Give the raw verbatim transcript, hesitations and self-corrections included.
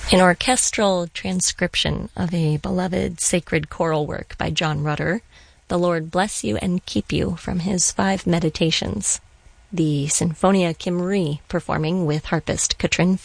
An orchestral transcription of a beloved sacred choral work by John Rutter, The Lord Bless You and Keep You, from his Five Meditations. The Sinfonia Cymru performing with harpist Katrin